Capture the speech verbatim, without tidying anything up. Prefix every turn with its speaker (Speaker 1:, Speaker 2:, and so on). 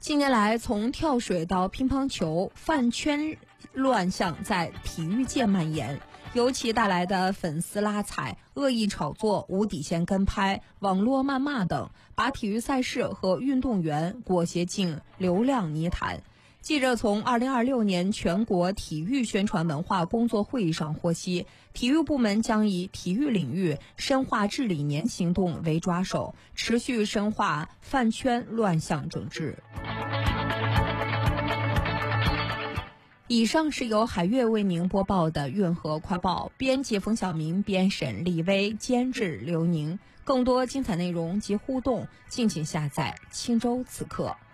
Speaker 1: 近年来，从跳水到乒乓球，饭圈乱象在体育界蔓延，由其带来的粉丝拉踩、恶意炒作、无底线跟拍、网络谩骂等，把体育赛事和运动员裹挟进流量泥潭。记者从二零二六年全国体育宣传文化工作会议上获悉，体育部门将以体育领域深化治理年行动为抓手，持续深化饭圈乱象整治。以上是由海月为您播报的运河快报，编辑冯晓明，编审李薇，监制刘宁。更多精彩内容及互动，敬请下载青州此刻。